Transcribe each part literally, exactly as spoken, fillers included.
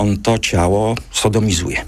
on to ciało sodomizuje.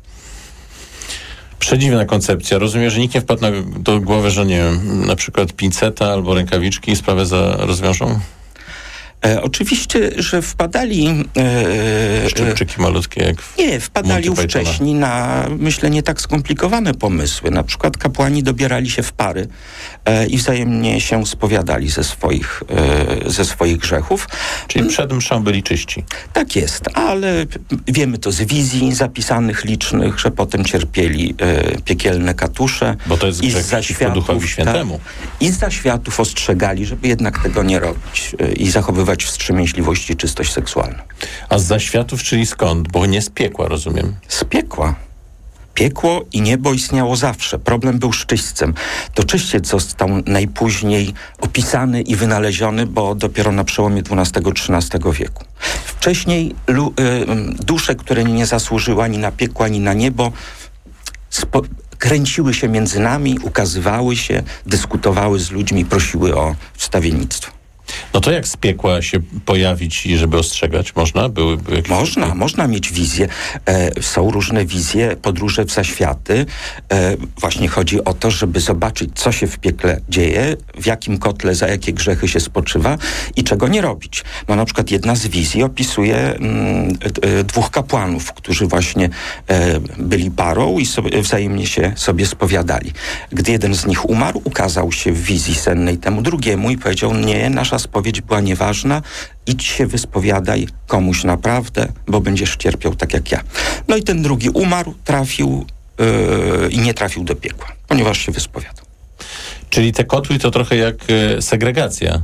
Przedziwna koncepcja. Rozumiem, że nikt nie wpadł na, do głowy, że nie wiem, na przykład pinceta albo rękawiczki sprawę za, rozwiążą? E, oczywiście, że wpadali... E, Szczupczyki malutkie jak w Nie, wpadali wcześniej na, myślę, nie tak skomplikowane pomysły. Na przykład kapłani dobierali się w pary e, i wzajemnie się spowiadali ze swoich, e, ze swoich grzechów. Czyli przed mszą byli czyści. Tak jest, ale wiemy to z wizji zapisanych licznych, że potem cierpieli e, piekielne katusze. Bo to jest grzech przeciwko Duchowi Świętemu. Tak, I za światów ostrzegali, żeby jednak tego nie robić e, i zachowywać wstrzemięźliwość i czystość seksualną. A z zaświatów, czyli skąd? Bo nie z piekła, rozumiem. Z piekła. Piekło i niebo istniało zawsze. Problem był z czyśćcem. To czyściec został najpóźniej opisany i wynaleziony, bo dopiero na przełomie dwunastego trzynastego wieku. Wcześniej lu, y, dusze, które nie zasłużyły ani na piekło, ani na niebo, spo, kręciły się między nami, ukazywały się, dyskutowały z ludźmi, prosiły o wstawiennictwo. No to jak z piekła się pojawić i żeby ostrzegać? Można? Były, były jakieś... Można, można mieć wizję. E, są różne wizje, podróże w zaświaty. E, właśnie chodzi o to, żeby zobaczyć, co się w piekle dzieje, w jakim kotle, za jakie grzechy się spoczywa i czego nie robić. No na przykład jedna z wizji opisuje mm, e, dwóch kapłanów, którzy właśnie e, byli parą i sobie, wzajemnie się sobie spowiadali. Gdy jeden z nich umarł, ukazał się w wizji sennej temu drugiemu i powiedział: nie, nasza spowiedź była nieważna, idź się wyspowiadaj komuś naprawdę, bo będziesz cierpiał tak jak ja. No i ten drugi umarł, trafił yy, i nie trafił do piekła, ponieważ się wyspowiadał. Czyli te kotły to trochę jak y, segregacja.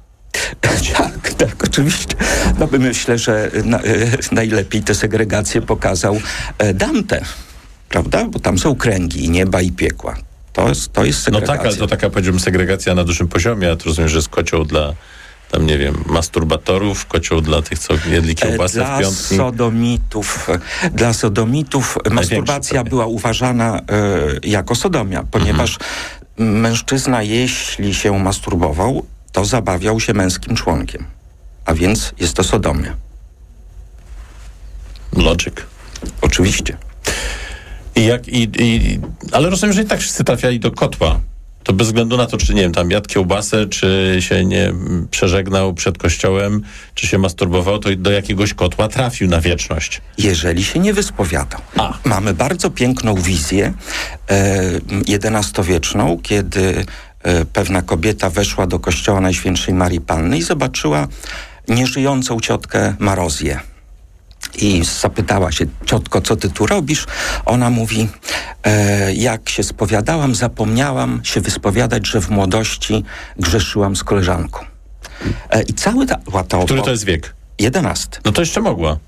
Tak, tak, oczywiście. No myślę, że na, y, najlepiej tę segregację pokazał y, Dante, prawda? Bo tam są kręgi i nieba i piekła. To jest, to jest segregacja. No tak, ale to taka, powiedziałbym, segregacja na dużym poziomie. Ja to rozumiem, że jest kocioł dla, tam nie wiem, masturbatorów, kocioł dla tych, co jedli kiełbasę w piątki. Dla sodomitów, dla sodomitów masturbacja była uważana y, jako sodomia, ponieważ mhm. mężczyzna, jeśli się masturbował, to zabawiał się męskim członkiem. A więc jest to sodomia. Logic. Oczywiście. I jak, i, i, ale rozumiem, że i tak wszyscy trafiali do kotła. To bez względu na to, czy nie wiem, tam jadł kiełbasę, czy się nie przeżegnał przed kościołem, czy się masturbował, to do jakiegoś kotła trafił na wieczność. Jeżeli się nie wyspowiadał. A. Mamy bardzo piękną wizję e, jedenastowieczną, kiedy e, pewna kobieta weszła do kościoła Najświętszej Marii Panny i zobaczyła nieżyjącą ciotkę Marozję. I zapytała się: ciotko, co ty tu robisz? Ona mówi: e, jak się spowiadałam, zapomniałam się wyspowiadać, że w młodości grzeszyłam z koleżanką. E, I cały ta... ta Który to jest wiek? Jedenasty. No to jeszcze mogła.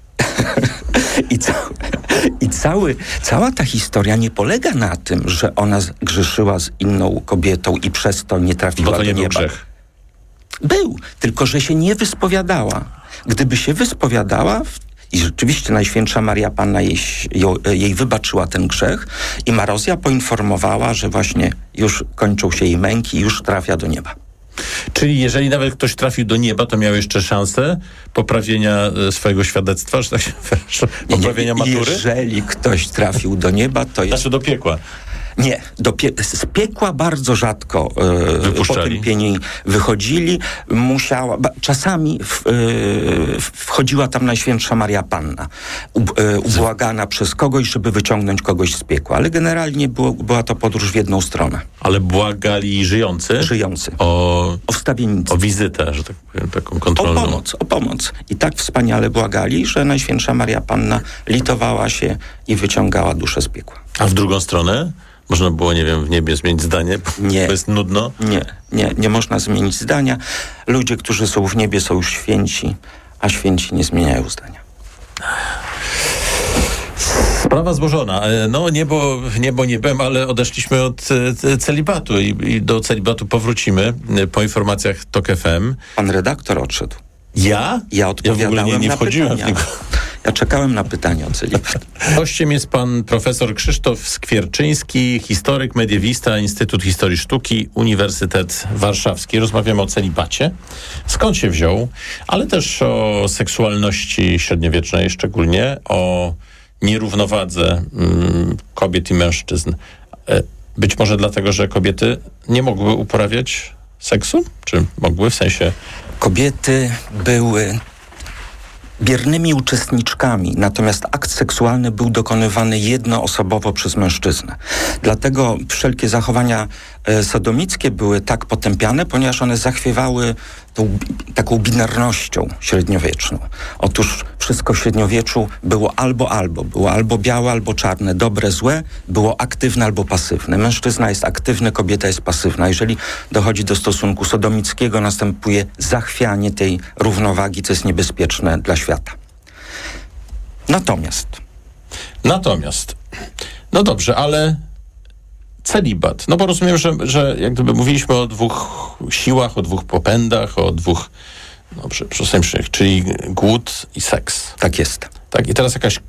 I, ca- i cały, cała ta historia nie polega na tym, że ona grzeszyła z inną kobietą i przez to nie trafiła Bo to nie do nieba. był grzech. Był, tylko że się nie wyspowiadała. Gdyby się wyspowiadała, i rzeczywiście Najświętsza Maria Panna jej, jej wybaczyła ten grzech i Marozja poinformowała, że właśnie już kończą się jej męki i już trafia do nieba. Czyli jeżeli nawet ktoś trafił do nieba, to miał jeszcze szansę poprawienia swojego świadectwa, że tak się poprawienia matury? Jeżeli ktoś trafił do nieba, to jest... Znaczy do piekła. Nie, do pie- z piekła bardzo rzadko e, potępieni wychodzili. Musiała, ba, czasami w, e, wchodziła tam Najświętsza Maria Panna, u, e, ubłagana przez kogoś, żeby wyciągnąć kogoś z piekła, ale generalnie było, była to podróż w jedną stronę. Ale błagali żyjący? Żyjący. O, o wstawiennictwo. O wizytę, że tak powiem, taką kontrolną. O pomoc, o pomoc. I tak wspaniale błagali, że Najświętsza Maria Panna litowała się i wyciągała duszę z piekła. A w drugą stronę? Można było, nie wiem, w niebie zmienić zdanie? Nie. To jest nudno? Nie, nie, nie można zmienić zdania. Ludzie, którzy są w niebie, są już święci, a święci nie zmieniają zdania. Sprawa złożona. No niebo, niebo niebem, ale odeszliśmy od celibatu i, i do celibatu powrócimy po informacjach Tok F M. Pan redaktor odszedł. Ja? Ja odpowiadałem ja w ogóle nie, nie na wchodziłem pytania. w niego. Ja czekałem na pytanie o celibat. Gościem jest pan profesor Krzysztof Skwierczyński, historyk, mediewista, Instytut Historii Sztuki, Uniwersytet Warszawski. Rozmawiamy o celibacie. Skąd się wziął, ale też o seksualności średniowiecznej szczególnie, o nierównowadze mm, kobiet i mężczyzn. Być może dlatego, że kobiety nie mogły uprawiać seksu? Czy mogły w sensie... Kobiety były biernymi uczestniczkami, natomiast akt seksualny był dokonywany jednoosobowo przez mężczyznę. Dlatego wszelkie zachowania e, sodomickie były tak potępiane, ponieważ one zachwiewały tą taką binarnością średniowieczną. Otóż wszystko w średniowieczu było albo albo. Było albo białe, albo czarne, dobre, złe. Było aktywne albo pasywne. Mężczyzna jest aktywny, kobieta jest pasywna. Jeżeli dochodzi do stosunku sodomickiego, następuje zachwianie tej równowagi, co jest niebezpieczne dla świata. Natomiast... Natomiast... No dobrze, ale... Celibat. No bo rozumiem, że, że jak gdyby mówiliśmy o dwóch siłach, o dwóch popędach, o dwóch no, przestępczych, czyli głód i seks. Tak jest. Tak, i teraz jakaś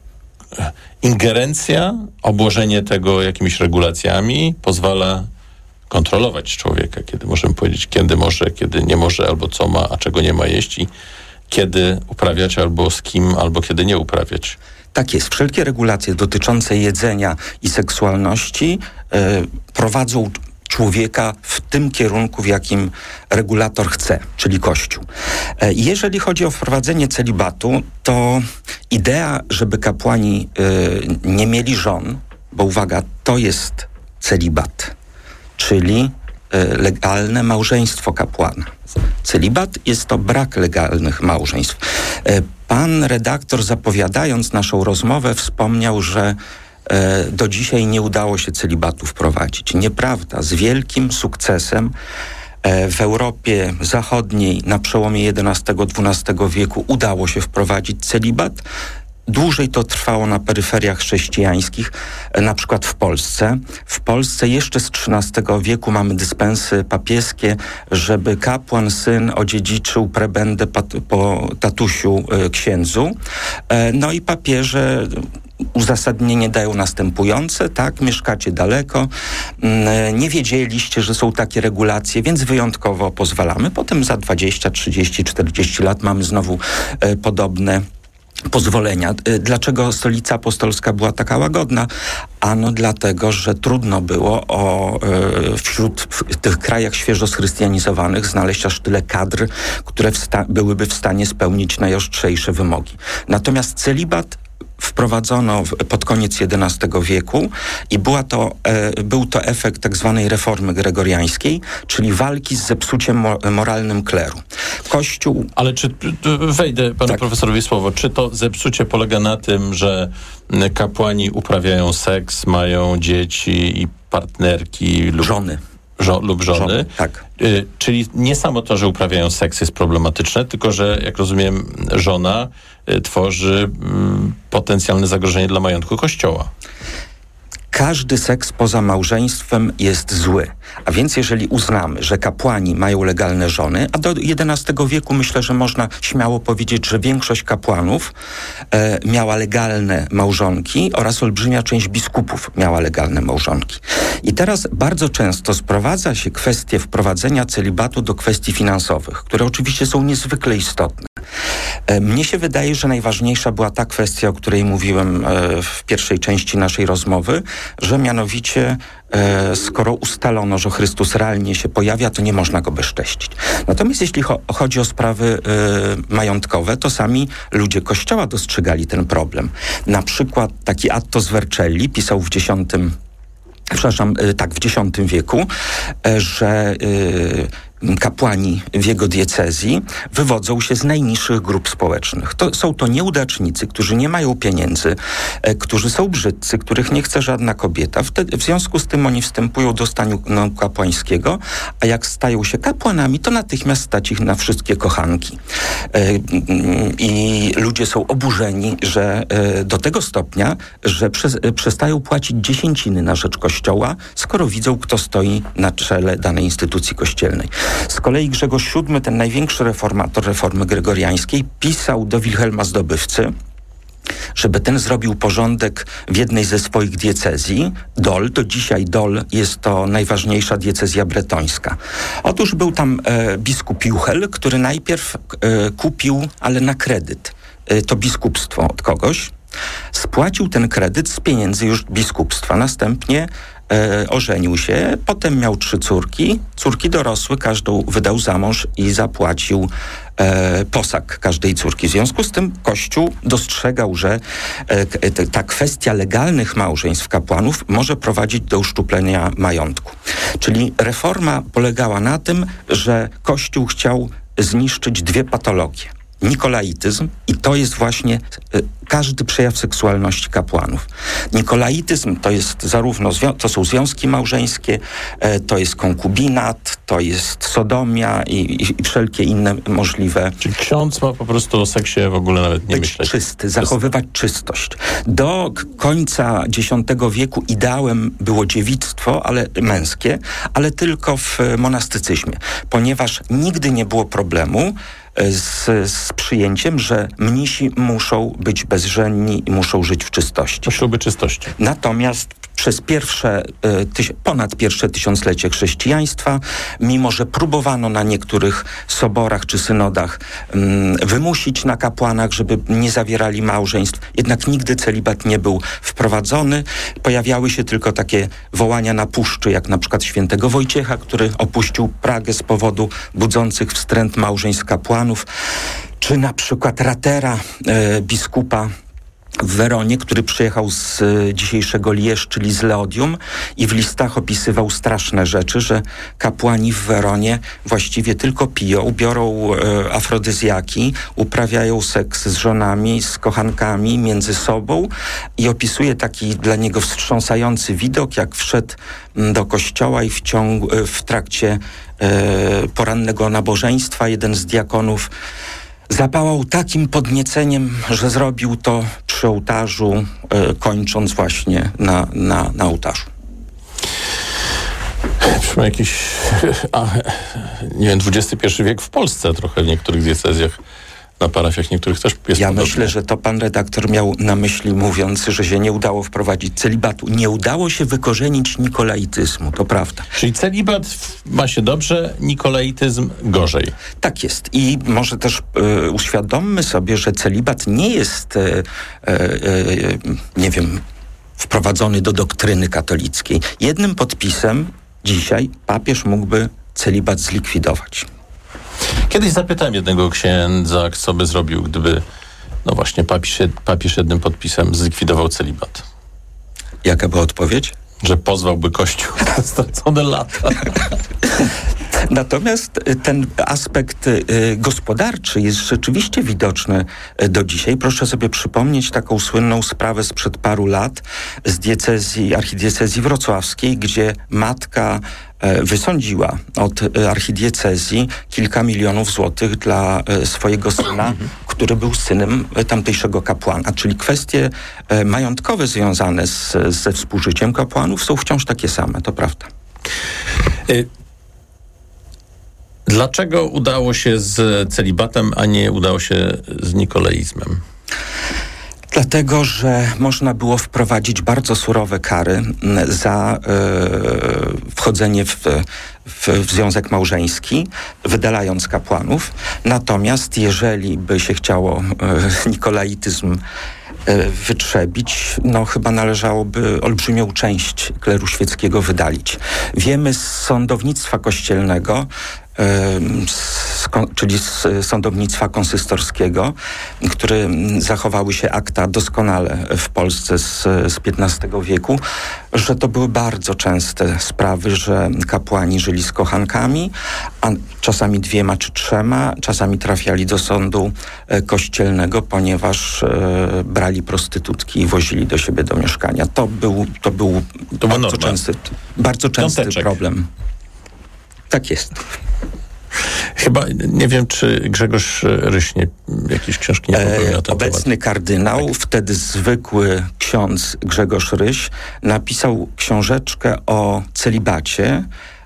ingerencja, obłożenie tego jakimiś regulacjami pozwala kontrolować człowieka, kiedy możemy powiedzieć, kiedy może, kiedy nie może, albo co ma, a czego nie ma jeść i kiedy uprawiać, albo z kim, albo kiedy nie uprawiać. Tak jest. Wszelkie regulacje dotyczące jedzenia i seksualności e, prowadzą człowieka w tym kierunku, w jakim regulator chce, czyli Kościół. E, jeżeli chodzi o wprowadzenie celibatu, to idea, żeby kapłani e, nie mieli żon, bo uwaga, to jest celibat, czyli e, legalne małżeństwo kapłana. Celibat jest to brak legalnych małżeństw. E, Pan redaktor, zapowiadając naszą rozmowę, wspomniał, że e, do dzisiaj nie udało się celibatu wprowadzić. Nieprawda. Z wielkim sukcesem e, w Europie Zachodniej na przełomie jedenastego dwunastego wieku udało się wprowadzić celibat. Dłużej to trwało na peryferiach chrześcijańskich, na przykład w Polsce. W Polsce jeszcze z trzynastego wieku mamy dyspensy papieskie, żeby kapłan, syn odziedziczył prebendę pat- po tatusiu y, księdzu. E, no i papieże uzasadnienie dają następujące, tak, mieszkacie daleko, y, nie wiedzieliście, że są takie regulacje, więc wyjątkowo pozwalamy. Potem za dwadzieścia, trzydzieści, czterdzieści lat mamy znowu y, podobne pozwolenia. Dlaczego Stolica Apostolska była taka łagodna? Ano dlatego, że trudno było o, e, wśród w tych krajach świeżo schrystianizowanych znaleźć aż tyle kadr, które wsta- byłyby w stanie spełnić najostrzejsze wymogi. Natomiast celibat wprowadzono w, pod koniec jedenastego wieku i była to, e, był to efekt tak zwanej reformy gregoriańskiej, czyli walki z zepsuciem mo- moralnym kleru. Kościół... Ale czy, wejdę panu tak. profesorowi słowo, czy to zepsucie polega na tym, że kapłani uprawiają seks, mają dzieci i partnerki lub... Żony. Żo- lub żony. żony tak. Y, czyli nie samo to, że uprawiają seks jest problematyczne, tylko że, jak rozumiem, żona y, tworzy y, potencjalne zagrożenie dla majątku Kościoła. Każdy seks poza małżeństwem jest zły. A więc jeżeli uznamy, że kapłani mają legalne żony, a do jedenastego wieku myślę, że można śmiało powiedzieć, że większość kapłanów e, miała legalne małżonki oraz olbrzymia część biskupów miała legalne małżonki. I teraz bardzo często sprowadza się kwestie wprowadzenia celibatu do kwestii finansowych, które oczywiście są niezwykle istotne. E, mnie się wydaje, że najważniejsza była ta kwestia, o której mówiłem e, w pierwszej części naszej rozmowy, że mianowicie e, skoro ustalono, że Chrystus realnie się pojawia, to nie można go bezcześcić. Natomiast jeśli cho- chodzi o sprawy e, majątkowe, to sami ludzie Kościoła dostrzegali ten problem. Na przykład taki Attos Vercelli pisał w dziesiątym Przepraszam, tak, w dziesiątym wieku, że y, kapłani w jego diecezji wywodzą się z najniższych grup społecznych. To, są to nieudacznicy, którzy nie mają pieniędzy, e, którzy są brzydcy, których nie chce żadna kobieta. Wtedy, w związku z tym oni wstępują do stanu no, kapłańskiego, a jak stają się kapłanami, to natychmiast stać ich na wszystkie kochanki. E, I ludzie są oburzeni, że e, do tego stopnia, że przez, e, przestają płacić dziesięciny na rzecz Kościoła, skoro widzą, kto stoi na czele danej instytucji kościelnej. Z kolei Grzegorz siódmy, ten największy reformator reformy gregoriańskiej, pisał do Wilhelma Zdobywcy, żeby ten zrobił porządek w jednej ze swoich diecezji, Dol, do dzisiaj Dol jest to najważniejsza diecezja bretońska. Otóż był tam e, biskup Juchel, który najpierw e, kupił, ale na kredyt, e, to biskupstwo od kogoś, spłacił ten kredyt z pieniędzy już biskupstwa, następnie e, ożenił się, potem miał trzy córki, córki dorosły, każdą wydał za mąż i zapłacił e, posag każdej córki. W związku z tym Kościół dostrzegał, że e, t, ta kwestia legalnych małżeństw kapłanów może prowadzić do uszczuplenia majątku. Czyli reforma polegała na tym, że Kościół chciał zniszczyć dwie patologie. Nikolaityzm i to jest właśnie y, każdy przejaw seksualności kapłanów. Nikolaityzm to jest zarówno, zwią- to są związki małżeńskie, y, to jest konkubinat, to jest sodomia i, i, i wszelkie inne możliwe. Czyli ksiądz ma po prostu o seksie w ogóle nawet nie być myśleć. czysty, zachowywać czystość. Do k- końca X wieku ideałem było dziewictwo, ale męskie, ale tylko w monastycyzmie, ponieważ nigdy nie było problemu Z, z przyjęciem, że mnisi muszą być bezżenni i muszą żyć w czystości. To śluby czystości. Natomiast przez pierwsze, y, tyś, ponad pierwsze tysiąclecie chrześcijaństwa, mimo że próbowano na niektórych soborach czy synodach y, wymusić na kapłanach, żeby nie zawierali małżeństw, jednak nigdy celibat nie był wprowadzony. Pojawiały się tylko takie wołania na puszczy, jak na przykład świętego Wojciecha, który opuścił Pragę z powodu budzących wstręt małżeństw kapłanów, czy na przykład Ratera, y, biskupa w Weronie, który przyjechał z y, dzisiejszego Liège, czyli z Leodium i w listach opisywał straszne rzeczy, że kapłani w Weronie właściwie tylko piją, biorą y, afrodyzjaki, uprawiają seks z żonami, z kochankami, między sobą i opisuje taki dla niego wstrząsający widok, jak wszedł do kościoła i w, ciągu, y, w trakcie y, porannego nabożeństwa jeden z diakonów zapałał takim podnieceniem, że zrobił to przy ołtarzu, e, kończąc właśnie na, na, na ołtarzu. Przypomnę jakiś, a, nie wiem, dwudziesty pierwszy wiek w Polsce trochę w niektórych diecezjach, na parafiach niektórych też jest Ja podobnie. myślę, że to pan redaktor miał na myśli, mówiąc, że się nie udało wprowadzić celibatu. Nie udało się wykorzenić nikolaityzmu, to prawda. Czyli celibat ma się dobrze, nikolaityzm gorzej. Tak jest. I może też e, uświadommy sobie, że celibat nie jest, e, e, e, nie wiem, wprowadzony do doktryny katolickiej. Jednym podpisem dzisiaj papież mógłby celibat zlikwidować. Kiedyś zapytałem jednego księdza, co by zrobił, gdyby, no właśnie, papież, papież jednym podpisem zlikwidował celibat. Jaka była odpowiedź? Że pozwałby Kościół na stracone lata. Natomiast ten aspekt y, gospodarczy jest rzeczywiście widoczny do dzisiaj. Proszę sobie przypomnieć taką słynną sprawę sprzed paru lat z diecezji, archidiecezji wrocławskiej, gdzie matka e, wysądziła od e, archidiecezji kilka milionów złotych dla e, swojego syna, który był synem e, tamtejszego kapłana. Czyli kwestie e, majątkowe związane z, ze współżyciem kapłanów są wciąż takie same, to prawda. Y- Dlaczego udało się z celibatem, a nie udało się z nikolaizmem? Dlatego, że można było wprowadzić bardzo surowe kary za e, wchodzenie w, w, w związek małżeński, wydalając kapłanów. Natomiast jeżeli by się chciało e, nikolaityzm e, wytrzebić, no chyba należałoby olbrzymią część kleru świeckiego wydalić. Wiemy z sądownictwa kościelnego, Z, czyli z sądownictwa konsystorskiego, które zachowały się akta doskonale w Polsce z, z piętnastego wieku, że to były bardzo częste sprawy, że kapłani żyli z kochankami, a czasami dwiema czy trzema, czasami trafiali do sądu kościelnego, ponieważ e, brali prostytutki i wozili do siebie do mieszkania. To był, to był to bardzo częsty, bardzo częsty Piąteczek. problem. Tak jest. Chyba, nie wiem, czy Grzegorz Ryś nie, jakieś książki nie popełnił na ten Obecny temat. kardynał, Tak. wtedy zwykły ksiądz Grzegorz Ryś, napisał książeczkę o celibacie,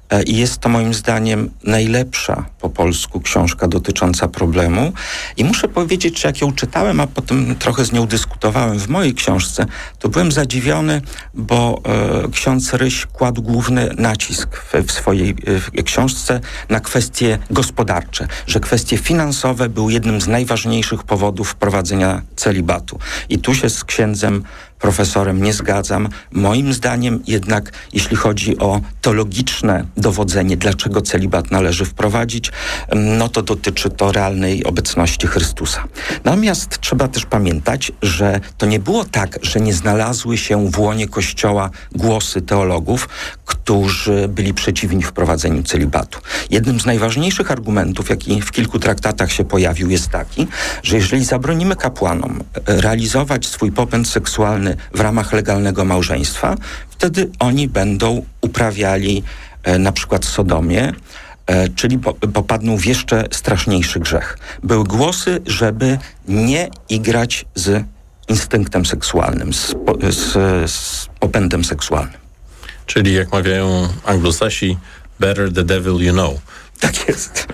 i jest to moim zdaniem najlepsza po polsku książka dotycząca problemu. I muszę powiedzieć, że jak ją czytałem, a potem trochę z nią dyskutowałem w mojej książce, to byłem zadziwiony, bo e, ksiądz Ryś kładł główny nacisk w, w swojej w książce na kwestie gospodarcze, że kwestie finansowe były jednym z najważniejszych powodów wprowadzenia celibatu. I tu się z księdzem profesorem nie zgadzam. Moim zdaniem jednak, jeśli chodzi o teologiczne dowodzenie, dlaczego celibat należy wprowadzić, no to dotyczy to realnej obecności Chrystusa. Natomiast trzeba też pamiętać, że to nie było tak, że nie znalazły się w łonie Kościoła głosy teologów, którzy byli przeciwni wprowadzeniu celibatu. Jednym z najważniejszych argumentów, jaki w kilku traktatach się pojawił, jest taki, że jeżeli zabronimy kapłanom realizować swój popęd seksualny w ramach legalnego małżeństwa, wtedy oni będą uprawiali e, na przykład sodomię, e, czyli po, popadną w jeszcze straszniejszy grzech. Były głosy, żeby nie igrać z instynktem seksualnym, z, z, z popędem seksualnym. Czyli jak mawiają Anglosasi, better the devil you know. Tak jest.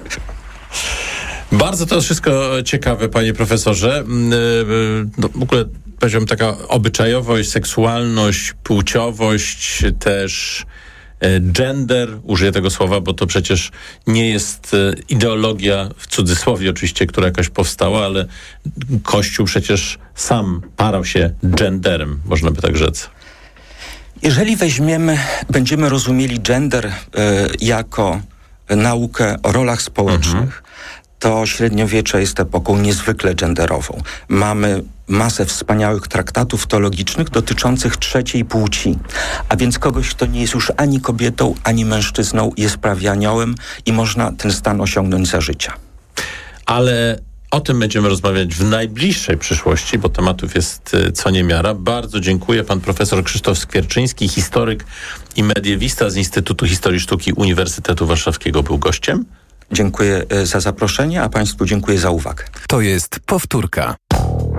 Bardzo to wszystko ciekawe, panie profesorze. No, w ogóle powiedziałbym taka obyczajowość, seksualność, płciowość, też gender, użyję tego słowa, bo to przecież nie jest ideologia, w cudzysłowie oczywiście, która jakoś powstała, ale Kościół przecież sam parał się genderem, można by tak rzec. Jeżeli weźmiemy, będziemy rozumieli gender y, jako naukę o rolach społecznych, mhm. to średniowiecze jest epoką niezwykle genderową. Mamy masę wspaniałych traktatów teologicznych dotyczących trzeciej płci. A więc kogoś, kto nie jest już ani kobietą, ani mężczyzną, jest prawie aniołem i można ten stan osiągnąć za życia. Ale o tym będziemy rozmawiać w najbliższej przyszłości, bo tematów jest co niemiara. Bardzo dziękuję. Pan profesor Krzysztof Skwierczyński, historyk i mediewista z Instytutu Historii Sztuki Uniwersytetu Warszawskiego, był gościem. Dziękuję za zaproszenie, a państwu dziękuję za uwagę. To jest powtórka.